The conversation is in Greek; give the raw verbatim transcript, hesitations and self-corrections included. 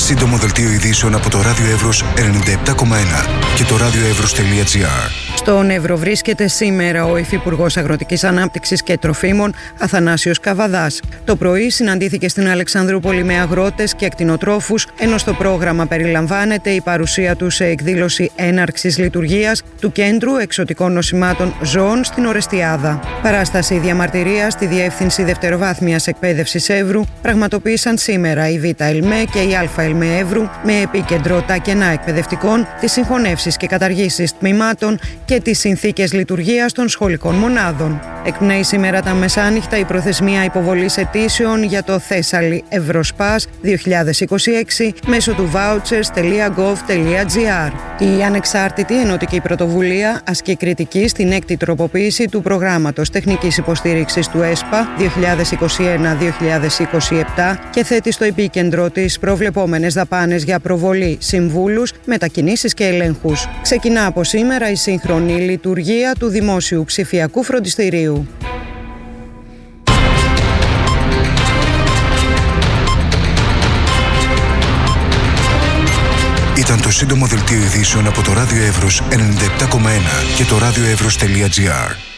Σύντομο δελτίο ειδήσεων από το Ράδιο Εύρος ενενήντα επτά κόμμα ένα και το radioevros τελεία gr. Στον Εύρο βρίσκεται σήμερα ο Υφυπουργός Αγροτικής Ανάπτυξης και Τροφίμων Αθανάσιος Καβαδάς. Το πρωί συναντήθηκε στην Αλεξανδρούπολη με αγρότες και κτηνοτρόφους, ενώ στο πρόγραμμα περιλαμβάνεται η παρουσία του σε εκδήλωση έναρξης λειτουργίας του Κέντρου Εξωτικών Νοσημάτων Ζώων στην Ορεστιάδα. Παράσταση διαμαρτυρίας στη Διεύθυνση Δευτεροβάθμιας Εκπαίδευσης Εύρου πραγματοποίησαν σήμερα η Β' ΕΛΜΕ και η Α' ΕΛΜΕ Εύρου, με επίκεντρο τα κενά εκπαιδευτικών, τις συγχωνεύσεις και καταργήσεις τμήματων και τις συνθήκες λειτουργίας των σχολικών μονάδων. Εκπνέει σήμερα τα μεσάνυχτα η προθεσμία υποβολής αιτήσεων για το Θέσσαλι Ευρωσπάς δύο χιλιάδες είκοσι έξι μέσω του vouchers τελεία gov τελεία gr. Η ανεξάρτητη ενωτική πρωτοβουλία ασκεί κριτική στην έκτη τροποποίηση του προγράμματος τεχνικής υποστήριξης του ΕΣΠΑ δύο χιλιάδες είκοσι ένα δύο χιλιάδες είκοσι επτά και θέτει στο επίκεντρο τις προβλεπόμενες δαπάνες για προβολή, συμβούλους, μετακινήσεις και ελέγχους. Ξεκινά από σήμερα η σύγχρονη λειτουργία του Δημόσιου Ψηφιακού Φροντιστηρίου. Ήταν το σύντομο δελτίο ειδήσεων από το Ράδιο Εύρος ενενήντα επτά κόμμα ένα και το radioevros τελεία gr.